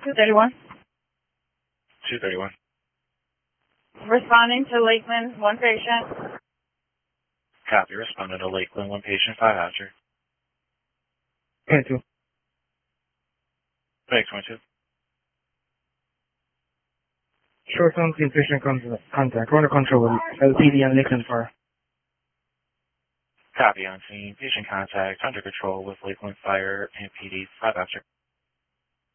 231. 231. Responding to Lakeland, one patient. Copy. Responding to Lakeland, one patient, 5 after. 22. Thanks, 22. Short-term clean patient contact. Run the control with LPD and Lakeland Fire. Copy on scene. Patient contact under control with Lakeland Fire and PD, 5 after.